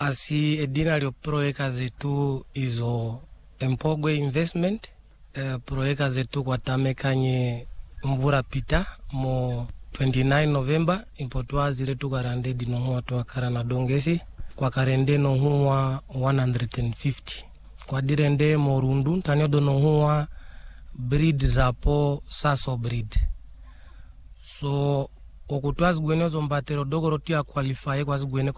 Asi edinalio proeka zetu izo Empogwe investment proeka zetu kwa tamekanye mvura pita mo 29 November impotwa ziretu garande dino huwa tuwa karana dongesi kwa karende no huwa 150 kwa dirende morundu tanyo dono huwa breed zapo saso breed so okutwa zgwene zombatero dogoro tia qualify kwa zgwene